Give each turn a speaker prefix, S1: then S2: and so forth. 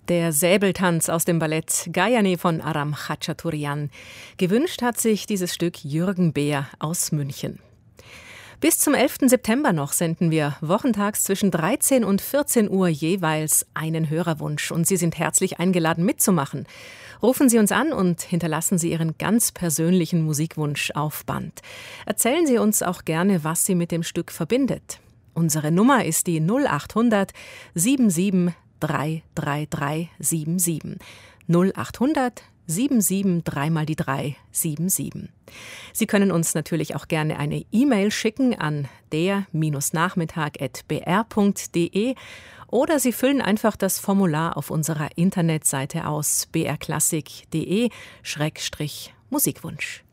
S1: Der Säbeltanz aus dem Ballett Gayane von Aram Khachaturian. Gewünscht hat sich dieses Stück Jürgen Beer aus München. Bis zum 11. September noch senden wir wochentags zwischen 13 und 14 Uhr jeweils einen Hörerwunsch. Und Sie sind herzlich eingeladen mitzumachen. Rufen Sie uns an und hinterlassen Sie Ihren ganz persönlichen Musikwunsch auf Band. Erzählen Sie uns auch gerne, was Sie mit dem Stück verbindet. Unsere Nummer ist die 0800 77 33377. 0800 77 3 mal die 3 77. Sie können uns natürlich auch gerne eine E-Mail schicken an der-nachmittag@br.de oder Sie füllen einfach das Formular auf unserer Internetseite aus brklassik.de/Musikwunsch.